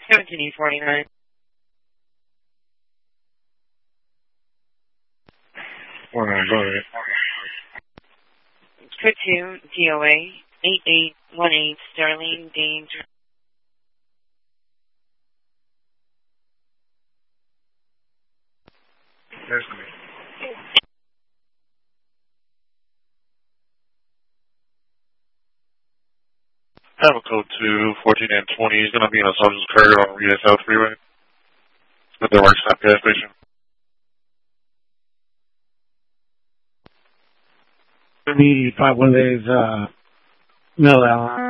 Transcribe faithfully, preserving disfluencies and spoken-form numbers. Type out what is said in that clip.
seventeen E forty-nine. forty-nine, go ahead. Code two, D O A, eight eight one eight, Sterling, Danger. That's me. I have a code two, fourteen and twenty. He's going to be in a Sergeant's Curve on Rita South Freeway. At the Workshop gas station. We need one of those, uh, mill out.